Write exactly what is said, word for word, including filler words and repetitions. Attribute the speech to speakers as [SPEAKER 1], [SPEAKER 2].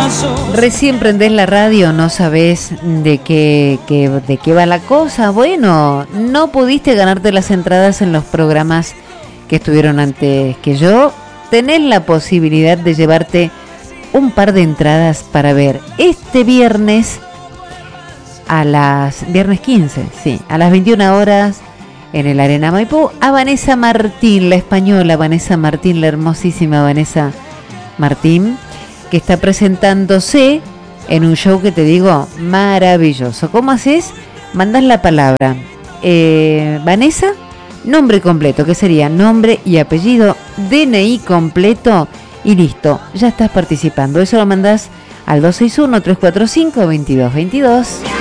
[SPEAKER 1] Recién prendés la radio, no sabés de qué, qué, de qué va la cosa. Bueno, no pudiste ganarte las entradas en los programas que estuvieron antes que yo. Tenés la posibilidad de llevarte un par de entradas para ver este viernes a las viernes quince, sí, a las veintiuna horas en el Arena Maipú a Vanessa Martín, la española Vanessa Martín, la hermosísima Vanessa Martín, que está presentándose en un show que te digo maravilloso. ¿Cómo haces? Mandás la palabra eh, Vanessa, nombre completo, que sería nombre y apellido, D N I completo y listo, ya estás participando. Eso lo mandás al dos seis uno, tres cuatro cinco, dos dos dos dos.